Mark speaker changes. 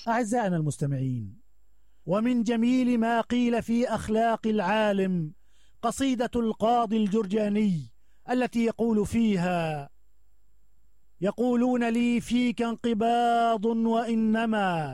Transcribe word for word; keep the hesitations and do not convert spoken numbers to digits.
Speaker 1: أعزائنا المستمعين، ومن جميل ما قيل في أخلاق العالم قصيدة القاضي الجرجاني التي يقول فيها: يقولون لي فيك انقباض وإنما